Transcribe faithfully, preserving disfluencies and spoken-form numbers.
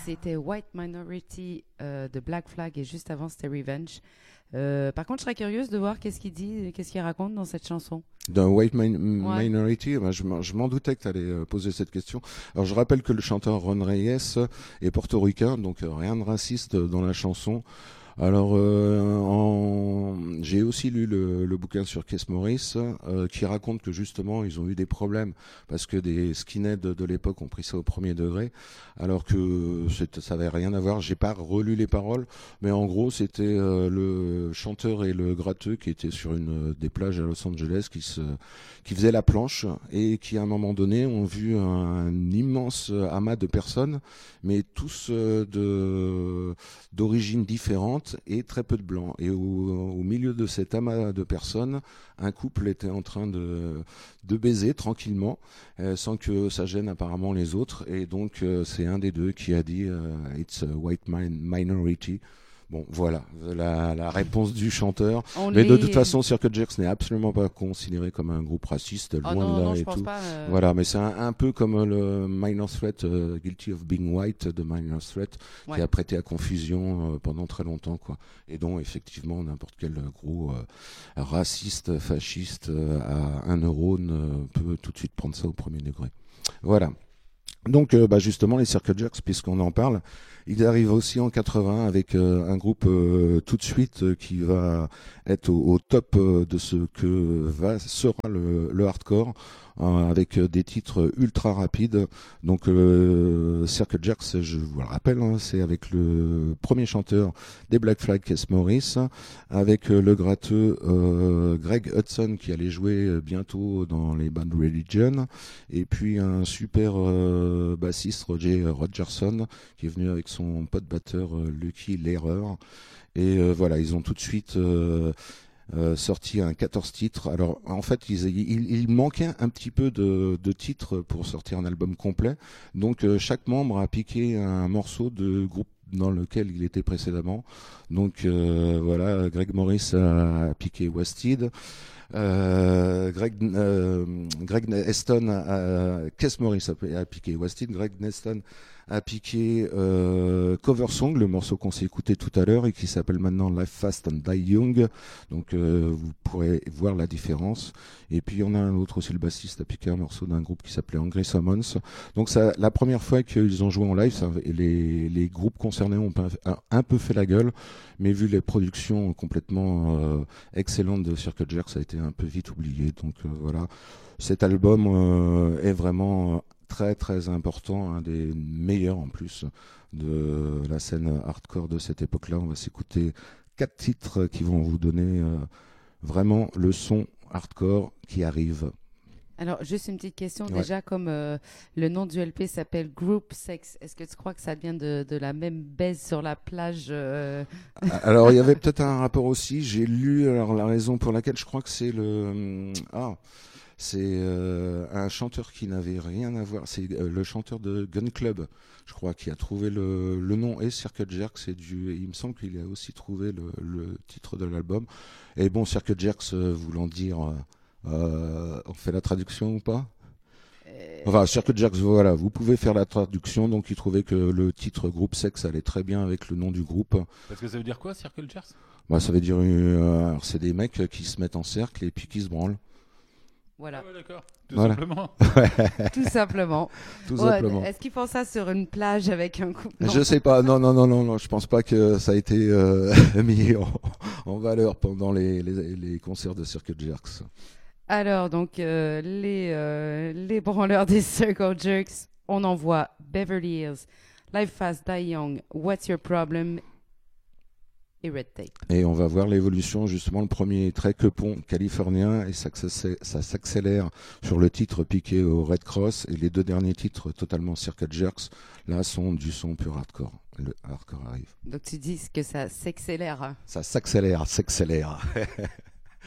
c'était White Minority euh, de Black Flag et juste avant c'était Revenge. Euh, par contre, je serais curieuse de voir qu'est-ce qu'il dit, qu'est-ce qu'il raconte dans cette chanson. D'un White min- Ouais. Minority, ben, je m'en je m'en doutais que tu allais euh, poser cette question. Alors je rappelle que le chanteur Ron Reyes est portoricain, donc euh, rien de raciste dans la chanson. Alors, euh, en... j'ai aussi lu le, le bouquin sur Keith Morris euh, qui raconte que justement ils ont eu des problèmes parce que des skinheads de, de l'époque ont pris ça au premier degré, alors que ça n'avait rien à voir. J'ai pas relu les paroles, mais en gros c'était euh, le chanteur et le gratteux qui étaient sur une des plages à Los Angeles qui se qui faisaient la planche et qui à un moment donné ont vu un, un immense amas de personnes, mais tous euh, de d'origines différentes et très peu de blancs. Et au, au milieu de cet amas de personnes, un couple était en train de, de baiser tranquillement, euh, sans que ça gêne apparemment les autres. Et donc, euh, c'est un des deux qui a dit euh, « It's a white min- minority ». Bon, voilà, la, la réponse du chanteur. On Mais de l'est- toute façon, Circle Jerks n'est absolument pas considéré comme un groupe raciste, Oh loin non, de là non, et je pense tout. pas. euh, Voilà, mais c'est un, un peu comme le Minor Threat, euh, Guilty of Being White de Minor Threat, ouais. qui a prêté à confusion euh, pendant très longtemps, quoi. Et dont, effectivement, n'importe quel gros euh, raciste, fasciste euh, à un neurone euh, peut tout de suite prendre ça au premier degré. Voilà. Donc, euh, bah, justement, les Circle Jerks, puisqu'on en parle, ils arrivent aussi en quatre-vingts avec euh, un groupe euh, tout de suite euh, qui va être au, au top euh, de ce que va sera le, le hardcore, hein, avec euh, des titres ultra rapides. Donc, euh, Circle Jerks, je vous le rappelle, hein, c'est avec le premier chanteur des Black Flag, Keith Morris, avec euh, le gratteux euh, Greg Hudson qui allait jouer euh, bientôt dans les Bad Religion, et puis un super euh, bassiste Roger Rogerson qui est venu avec son pote batteur euh, Lucky l'Erreur. Et euh, voilà, ils ont tout de suite euh, euh, sorti un quatorze titres. Alors en fait, ils, il, il manquait un petit peu de, de titres pour sortir un album complet. Donc euh, chaque membre a piqué un morceau de groupe dans lequel il était précédemment. Donc euh, voilà, Greg Morris a piqué Wasted. Euh, Greg, euh, Greg Neston, a, Keith Morris a, a piqué Wasted, Greg Neston a piqué euh, Cover Song, le morceau qu'on s'est écouté tout à l'heure et qui s'appelle maintenant Life Fast and Die Young. Donc euh, vous pourrez voir la différence. Et puis on a un autre aussi, le bassiste a piqué un morceau d'un groupe qui s'appelait Angry Summons. Donc ça, la première fois qu'ils ont joué en live, ça, les, les groupes concernés ont un, un peu fait la gueule, mais vu les productions complètement euh, excellentes de Circle Jerks, ça a été un peu vite oublié. Donc euh, voilà, cet album euh, est vraiment très très important, un des meilleurs en plus de la scène hardcore de cette époque-là. On va s'écouter quatre titres qui vont vous donner euh, vraiment le son hardcore qui arrive. Alors, juste une petite question. Ouais. Déjà, comme euh, le nom du L P s'appelle Group Sex, est-ce que tu crois que ça vient de, de la même baise sur la plage euh... Alors, il y avait peut-être un rapport aussi. J'ai lu alors la raison pour laquelle je crois que c'est le... Ah C'est euh, un chanteur qui n'avait rien à voir. C'est euh, le chanteur de Gun Club, je crois, qui a trouvé le, le nom et Circle Jerks. C'est du, il me semble qu'il a aussi trouvé le, le titre de l'album. Et bon, Circle Jerks, euh, voulant dire, euh, on fait la traduction ou pas? euh... Enfin, Circle Jerks, voilà, vous pouvez faire la traduction. Donc, il trouvait que le titre Groupe Sex allait très bien avec le nom du groupe. Parce que ça veut dire quoi, Circle Jerks? Bah, ça veut dire, euh, alors, c'est des mecs qui se mettent en cercle et puis qui se branlent. Voilà. Ah ouais, d'accord. Tout Voilà. simplement. Tout simplement. Tout Ouais, simplement. est-ce qu'ils font ça sur une plage avec un couple? Non. Je sais pas, non, non, non, non, non, je pense pas que ça a été euh, mis en, en valeur pendant les, les, les concerts de Circle Jerks. Alors, donc, euh, les, euh, les branleurs des Circle Jerks, on envoie Beverly Hills, Life Fast, Die Young, What's Your Problem et Red Tape. Et on va voir l'évolution, justement, le premier très quepon californien, et ça, ça, ça s'accélère sur le titre piqué au Red Cross, et les deux derniers titres totalement Circle Jerks, là, sont du son pur hardcore. Le hardcore arrive. Donc, tu dis que ça s'accélère. Ça s'accélère, s'accélère.